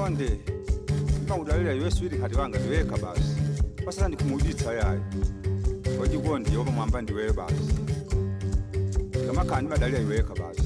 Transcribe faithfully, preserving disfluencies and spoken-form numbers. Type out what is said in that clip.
konde ngawudlalela yeswidi khathi wanga ndiwekha basi basala ndikhumulitsa yayo wathi konde yoba mwamba ndiwe basi lamakhani badlalela iwekha basi